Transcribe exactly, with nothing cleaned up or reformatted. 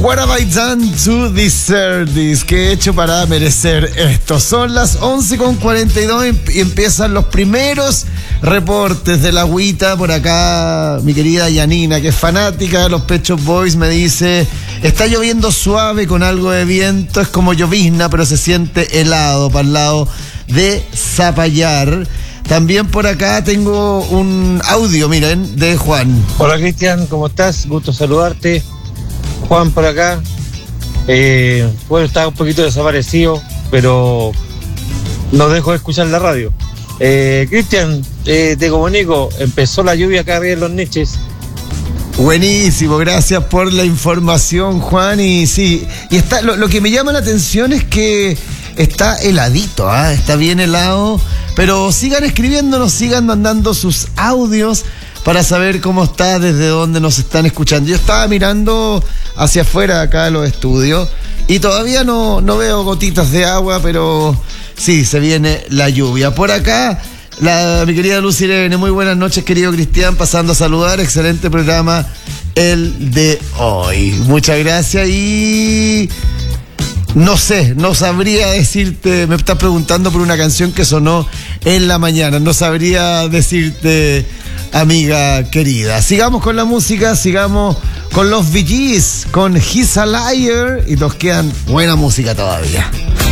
What have I done to deserve this? ¿Qué he hecho para merecer esto? Son las once con cuarenta y dos y empiezan los primeros reportes de la agüita. Por acá mi querida Yanina, que es fanática de los Pet Shop Boys, me dice: está lloviendo suave con algo de viento, es como llovizna, pero se siente helado para el lado de Zapallar. También por acá tengo un audio, miren, de Juan. Hola Cristian, ¿cómo estás? Gusto saludarte. Juan por acá. Eh, bueno, estaba un poquito desaparecido, pero no dejo de escuchar la radio. Eh, Cristian, eh, te comunico, empezó la lluvia acá arriba en Los Niches. Buenísimo, gracias por la información, Juan. Y sí, y está, lo, lo que me llama la atención es que está heladito, ¿eh? Está bien helado, pero sigan escribiéndonos, sigan mandando sus audios para saber cómo está, desde dónde nos están escuchando. Yo estaba mirando hacia afuera acá de los estudios y todavía no, no veo gotitas de agua, pero sí, se viene la lluvia. Por acá, la, mi querida Luz Irene, muy buenas noches, querido Cristian, pasando a saludar, excelente programa el de hoy. Muchas gracias y... No sé, no sabría decirte, me estás preguntando por una canción que sonó en la mañana, no sabría decirte, amiga querida. Sigamos con la música, sigamos con los Bee Gees, con He's a Liar, y nos quedan buena música todavía.